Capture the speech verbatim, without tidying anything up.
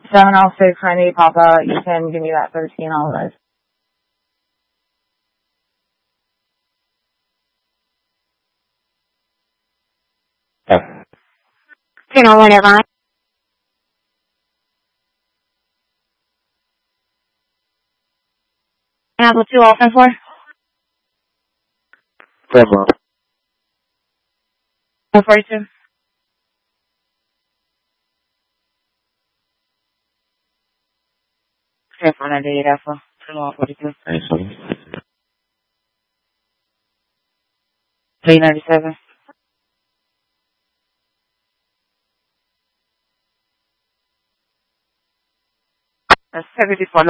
seven oh six, Randy Papa, you can give me that thirteen, all right. Yeah. ten oh one Atlanta. Apple two open for? Seven. one forty-two. ten four ninety-eight Alpha. one forty-two. three ninety-seven. That's seventy-four.